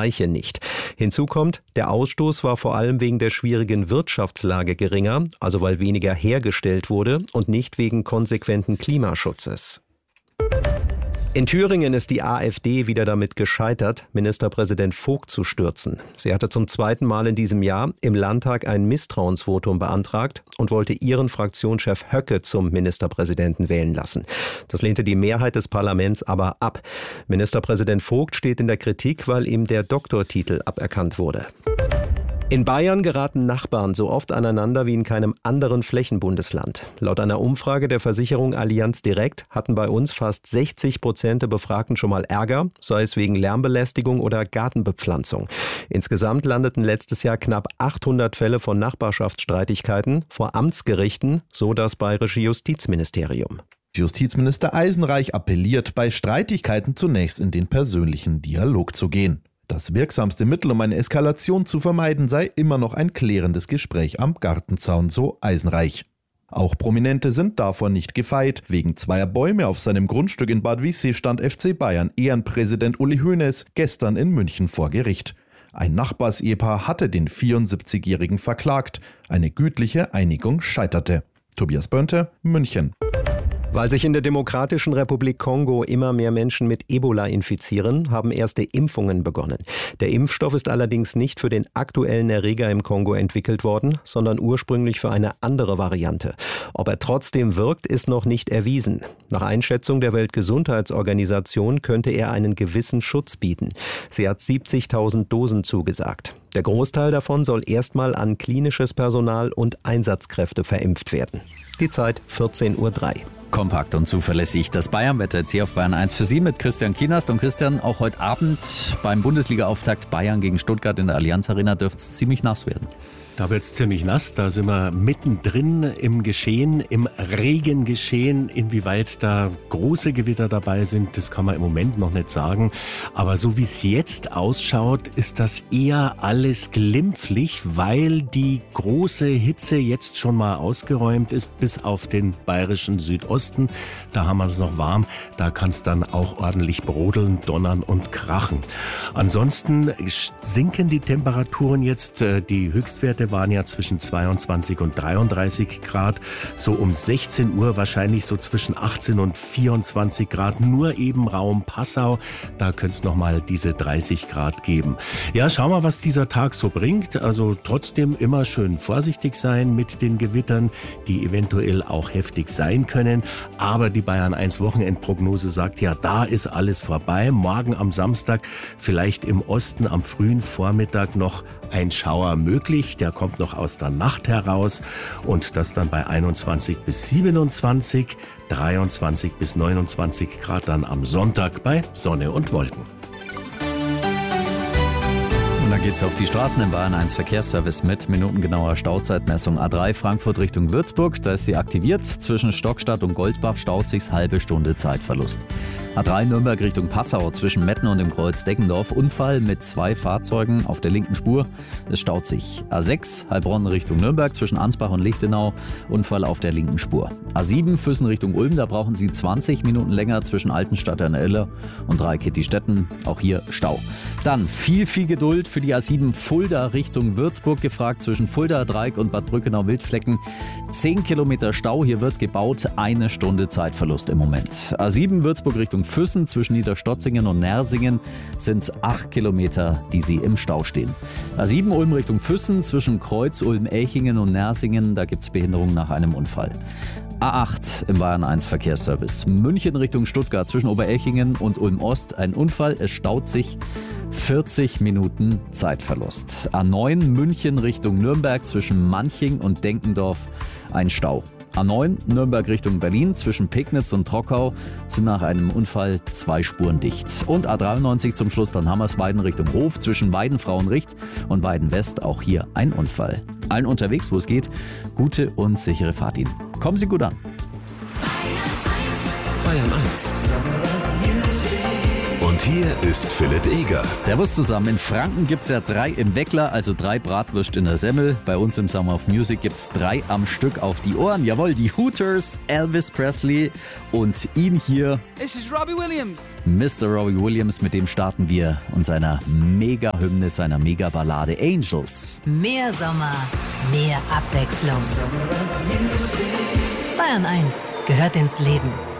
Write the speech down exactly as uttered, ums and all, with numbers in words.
reiche nicht. Hinzu kommt, der Ausstoß war vor allem wegen der schwierigen Wirtschaftslage geringer, also weil weniger hergestellt wurde und nicht wegen konsequenten Klimaschutzes. In Thüringen ist die AfD wieder damit gescheitert, Ministerpräsident Vogt zu stürzen. Sie hatte zum zweiten Mal in diesem Jahr im Landtag ein Misstrauensvotum beantragt und wollte ihren Fraktionschef Höcke zum Ministerpräsidenten wählen lassen. Das lehnte die Mehrheit des Parlaments aber ab. Ministerpräsident Vogt steht in der Kritik, weil ihm der Doktortitel aberkannt wurde. In Bayern geraten Nachbarn so oft aneinander wie in keinem anderen Flächenbundesland. Laut einer Umfrage der Versicherung Allianz Direkt hatten bei uns fast sechzig Prozent der Befragten schon mal Ärger, sei es wegen Lärmbelästigung oder Gartenbepflanzung. Insgesamt landeten letztes Jahr knapp achthundert Fälle von Nachbarschaftsstreitigkeiten vor Amtsgerichten, so das bayerische Justizministerium. Justizminister Eisenreich appelliert, bei Streitigkeiten zunächst in den persönlichen Dialog zu gehen. Das wirksamste Mittel, um eine Eskalation zu vermeiden, sei immer noch ein klärendes Gespräch am Gartenzaun, so Eisenreich. Auch Prominente sind davor nicht gefeit. Wegen zweier Bäume auf seinem Grundstück in Bad Wiessee stand F C Bayern Ehrenpräsident Uli Hoeneß gestern in München vor Gericht. Ein Nachbarsehepaar hatte den vierundsiebzigjährigen verklagt. Eine gütliche Einigung scheiterte. Tobias Börnte, München. Weil sich in der Demokratischen Republik Kongo immer mehr Menschen mit Ebola infizieren, haben erste Impfungen begonnen. Der Impfstoff ist allerdings nicht für den aktuellen Erreger im Kongo entwickelt worden, sondern ursprünglich für eine andere Variante. Ob er trotzdem wirkt, ist noch nicht erwiesen. Nach Einschätzung der Weltgesundheitsorganisation könnte er einen gewissen Schutz bieten. Sie hat siebzigtausend Dosen zugesagt. Der Großteil davon soll erstmal an klinisches Personal und Einsatzkräfte verimpft werden. Die Zeit vierzehn Uhr drei. Kompakt und zuverlässig. Das Bayern-Wetter jetzt hier auf Bayern eins für Sie mit Christian Kienast. Und Christian, auch heute Abend beim Bundesliga-Auftakt Bayern gegen Stuttgart in der Allianz Arena dürfte es ziemlich nass werden. Da wird es ziemlich nass, da sind wir mittendrin im Geschehen, im Regengeschehen. Inwieweit da große Gewitter dabei sind, das kann man im Moment noch nicht sagen. Aber so wie es jetzt ausschaut, ist das eher alles glimpflich, weil die große Hitze jetzt schon mal ausgeräumt ist, bis auf den bayerischen Südosten. Da haben wir es noch warm, da kann es dann auch ordentlich brodeln, donnern und krachen. Ansonsten sinken die Temperaturen jetzt, die Höchstwerte waren ja zwischen zweiundzwanzig und dreiunddreißig Grad. So um sechzehn Uhr wahrscheinlich so zwischen achtzehn und vierundzwanzig Grad. Nur eben Raum Passau. Da könnte es nochmal diese dreißig Grad geben. Ja, schauen wir, was dieser Tag so bringt. Also trotzdem immer schön vorsichtig sein mit den Gewittern, die eventuell auch heftig sein können. Aber die Bayern eins Wochenendprognose sagt ja, da ist alles vorbei. Morgen am Samstag vielleicht im Osten am frühen Vormittag noch ein Schauer möglich, der kommt noch aus der Nacht heraus und das dann bei einundzwanzig bis siebenundzwanzig, dreiundzwanzig bis neunundzwanzig Grad dann am Sonntag bei Sonne und Wolken. Und dann geht's auf die Straßen im Bayern eins Verkehrsservice mit minutengenauer Stauzeitmessung. A drei Frankfurt Richtung Würzburg, da ist sie aktiviert. Zwischen Stockstadt und Goldbach staut sich's halbe Stunde Zeitverlust. A drei Nürnberg Richtung Passau zwischen Metten und dem Kreuz Deggendorf. Unfall mit zwei Fahrzeugen auf der linken Spur. Es staut sich. A sechs Heilbronn Richtung Nürnberg zwischen Ansbach und Lichtenau. Unfall auf der linken Spur. A sieben Füssen Richtung Ulm, da brauchen Sie zwanzig Minuten länger zwischen Altenstadt an der Iller und Dreikitti-Stetten. Auch hier Stau. Dann viel, viel Geduld für die A sieben Fulda Richtung Würzburg gefragt zwischen Fulda, Dreieck und Bad Brückenau-Wildflecken. zehn Kilometer Stau, hier wird gebaut, eine Stunde Zeitverlust im Moment. A sieben Würzburg Richtung Füssen zwischen Niederstotzingen und Nersingen sind es acht Kilometer, die Sie im Stau stehen. A sieben Ulm Richtung Füssen zwischen Kreuz, Ulm, Elchingen und Nersingen, da gibt es Behinderung nach einem Unfall. A acht im Bayern eins Verkehrsservice. München Richtung Stuttgart zwischen Oberelchingen und Ulm Ost ein Unfall. Es staut sich vierzig Minuten Zeitverlust. A neun München Richtung Nürnberg zwischen Manching und Denkendorf ein Stau. A neun Nürnberg Richtung Berlin zwischen Pegnitz und Trockau sind nach einem Unfall zwei Spuren dicht. Und A dreiundneunzig zum Schluss dann Hammersweiden Richtung Hof zwischen Weidenfrauenricht und Weidenwest, auch hier ein Unfall. Allen unterwegs, wo es geht, gute und sichere Fahrt Ihnen. Kommen Sie gut an. Bayern eins. Und hier ist Philipp Eger. Servus zusammen. In Franken gibt's ja drei im Weckler, also drei Bratwürst in der Semmel. Bei uns im Summer of Music gibt's drei am Stück auf die Ohren. Jawohl, die Hooters, Elvis Presley und ihn hier. This is Robbie Williams. Mister Robbie Williams, mit dem starten wir und seiner Mega-Hymne, seiner Mega-Ballade Angels. Mehr Sommer, mehr Abwechslung. Bayern eins gehört ins Leben.